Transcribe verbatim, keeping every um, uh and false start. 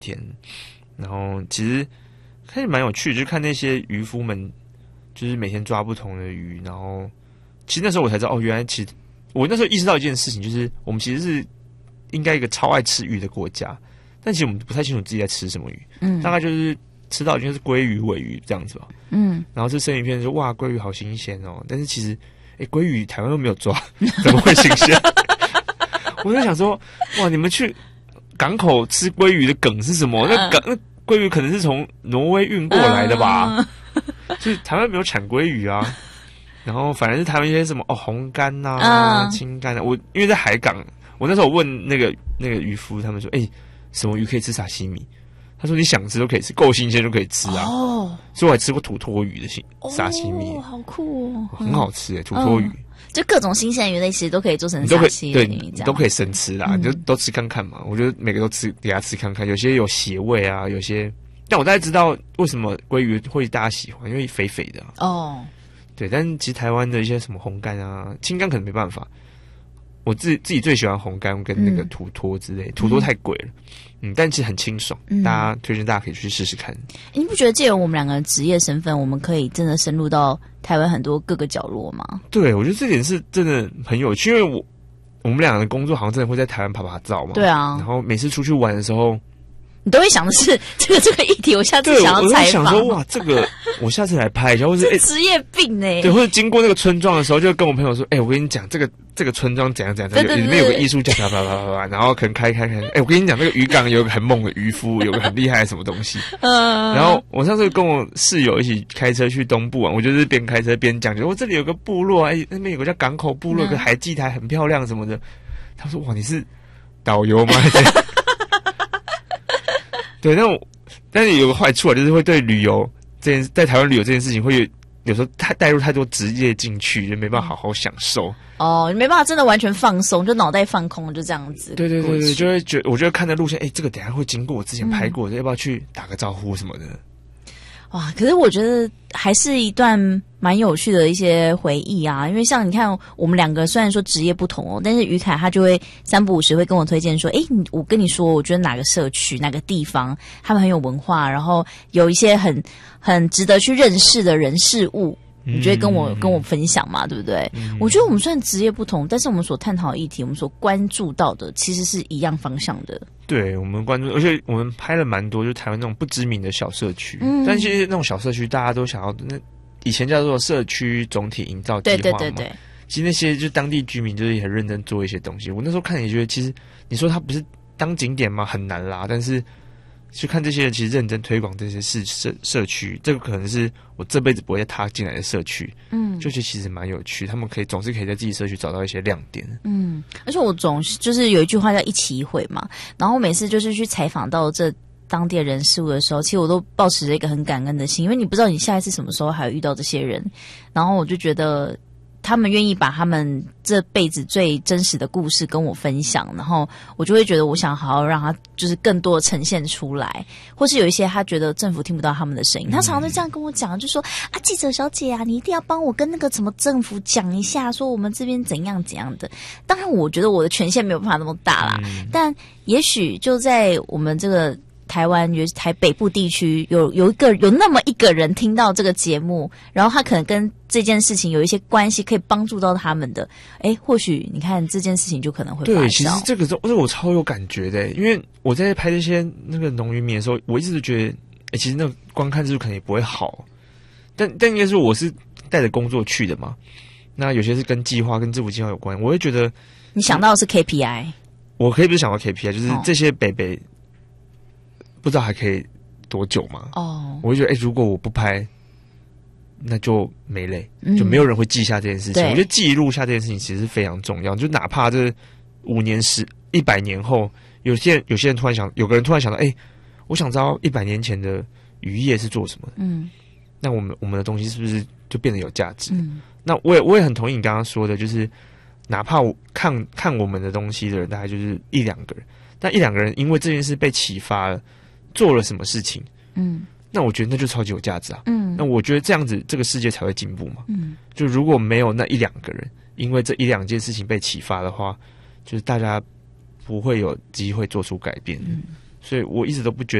天，然后其实还是蛮有趣的，就是看那些渔夫们，就是每天抓不同的鱼，然后其实那时候我才知道，哦，原来其实我那时候意识到一件事情，就是我们其实是应该一个超爱吃鱼的国家，但其实我们不太清楚自己在吃什么鱼，嗯，大概就是吃到就是鲑鱼、尾鱼这样子吧，嗯，然后这生鱼片说哇，鲑鱼好新鲜哦，但是其实哎，鲑鱼台湾都没有抓，怎么会新鲜？我在想说，哇，你们去港口吃鲑鱼的梗是什么？那港那鲑鱼可能是从挪威运过来的吧？嗯、就是台湾没有产鲑鱼啊。然后反正是台湾一些什么哦红干呐、啊、嗯、青干啊。我因为在海港，我那时候我问那个那个渔夫，他们说，哎、欸，什么鱼可以吃沙西米？他说你想吃都可以吃，够新鲜就可以吃啊。哦，所以我还吃过土托鱼的沙西米， 哦，好酷哦， 很好吃诶，土托鱼。嗯， 就各种新鲜鱼类其实都可以做成沙西米， 对，你都可以生吃啦，嗯、你就都吃看看嘛。我觉得每个都吃，给它吃看看。有些有血味啊，有些，但我大概知道为什么鲑鱼会大家喜欢，因为肥肥的、啊。哦，对，但其实台湾的一些什么红干啊、青干可能没办法。我自自己最喜欢红干跟那个土托之类，嗯、土托太贵了，嗯，但其实很清爽，嗯、大家推荐大家可以去试试看。 你不觉得借由我们两个职业身份，我们可以真的深入到台湾很多各个角落吗？ 对，我觉得这点是真的很有趣，因为我我们两个的工作好像真的会在台湾拍拍照嘛。 对啊， 然后每次出去玩的时候， 你都会想的是这个这个议题，我下次想要采访。 我想说，哇，这个我下次来拍一下，或者职、欸、业病哎、欸， 对，或者经过那个村庄的时候，就跟我朋友说，哎、欸，我跟你讲，这个这个村庄怎样怎样怎样，里面有个艺术家，啪啪啪啪啪，然后可能开开开，哎、欸，我跟你讲，那个渔港有个很猛的渔夫，有个很厉害的什么东西。嗯。然后我上次跟我室友一起开车去东部啊，我就是边开车边讲，就我、哦、这里有个部落，哎、欸，那边有个叫港口部落，有个海祭台很漂亮什么的。他说，哇，你是导游吗？对，那我但是有个坏处啊，就是会对旅游这件，在台湾旅游这件事情，会有有时候太带入太多职业进去，就没办法好好享受。 哦，你没办法真的完全放松，就脑袋放空，就这样子。 对对对对，就会觉得，我觉得看的路线，哎，这个等一下会经过我之前拍过的，嗯、要不要去打个招呼什么的？ 哇，可是我觉得还是一段蛮有趣的一些回忆啊，因为像你看我们两个虽然说职业不同哦，但是于凯他就会三不五时会跟我推荐说，诶，我跟你说，我觉得哪个社区哪个地方他们很有文化，然后有一些很很值得去认识的人事物，你就会跟我、嗯、跟我分享嘛，对不对？嗯、我觉得我们虽然职业不同，但是我们所探讨的议题，我们所关注到的其实是一样方向的。 对，我们关注，而且我们拍了蛮多，就台湾那种不知名的小社区。嗯，但其实那种小社区，大家都想要那以前叫做社区总体营造计划嘛。对对对对。其实那些就当地居民就是也很认真做一些东西。我那时候看也觉得，其实你说它不是当景点吗？很难啦。但是去看这些人其实认真推广这些社社社区，这个可能是我这辈子不会再踏进来的社区。嗯，就觉得其实蛮有趣，他们可以总是可以在自己社区找到一些亮点。 嗯，而且我总是就是有一句话叫一期一会嘛，然后每次就是去采访到这当地的人事物的时候，其实我都抱持着一个很感恩的心，因为你不知道你下一次什么时候还会遇到这些人，然后我就觉得他们愿意把他们这辈子最真实的故事跟我分享，然后我就会觉得我想好好让他就是更多的呈现出来，或是有一些他觉得政府听不到他们的声音，他常常都这样跟我讲，就说啊，记者小姐啊，你一定要帮我跟那个什么政府讲一下，说我们这边怎样怎样的。当然我觉得我的权限没有办法那么大啦，嗯、但也许就在我们这个台湾，尤其台北部地区，有有一个有那么一个人听到这个节目，然后他可能跟这件事情有一些关系，可以帮助到他们的，哎，或许你看这件事情就可能会发酵。 对，其实这个这个我超有感觉的，因为我在拍这些那个农渔民的时候，我一直都觉得，哎，其实那个观看次数可能也不会好，但但应该是我是带着工作去的嘛，那有些是跟计划跟政府计划有关，我会觉得你想到的是 K P I， 我可以不是想到 K P I， 就是这些北北。不知道还可以多久嘛？哦，我会觉得，哎、欸，如果我不拍，那就没嘞，嗯、就没有人会记下这件事情。我觉得记录下这件事情其实是非常重要，就哪怕这五年、十、一百年后，有些人有些人突然想，有个人突然想到，哎、欸，我想知道一百年前的渔业是做什么的。嗯，那我们我们的东西是不是就变得有价值？嗯，那我也我也很同意你刚刚说的，就是哪怕我看看我们的东西的人，大概就是一两个人，但一两个人因为这件事被启发了。做了什么事情？嗯，那我觉得那就超级有价值啊。嗯，那我觉得这样子这个世界才会进步嘛。嗯，就如果没有那一两个人，因为这一两件事情被启发的话，就是大家不会有机会做出改变。嗯， 所以我一直都不觉